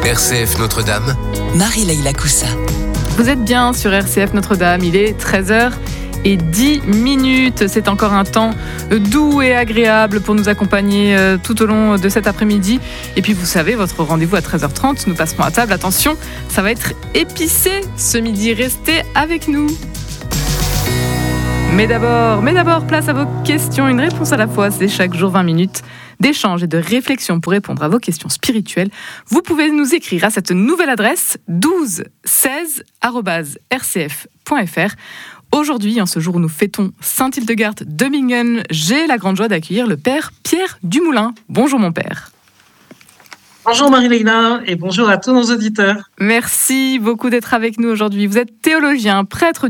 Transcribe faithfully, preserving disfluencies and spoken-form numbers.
R C F Notre-Dame. Marie-Leila Coussa. Vous êtes bien sur R C F Notre-Dame, il est treize heures dix minutes. C'est encore un temps doux et agréable pour nous accompagner tout au long de cet après-midi. Et puis vous savez, votre rendez-vous à treize heures trente, nous passerons à table. Attention, ça va être épicé ce midi. Restez avec nous. Mais d'abord, mais d'abord, place à vos questions. Une réponse à la fois, c'est chaque jour vingt minutes d'échange et de réflexion pour répondre à vos questions spirituelles. Vous pouvez nous écrire à cette nouvelle adresse douze seize arobase r c f point f r. Aujourd'hui, en ce jour où nous fêtons Saint-Hildegarde de Bingen, j'ai la grande joie d'accueillir le père Pierre Dumoulin. Bonjour mon père. Bonjour Marie-Leila et bonjour à tous nos auditeurs. Merci beaucoup d'être avec nous aujourd'hui. Vous êtes théologien, prêtre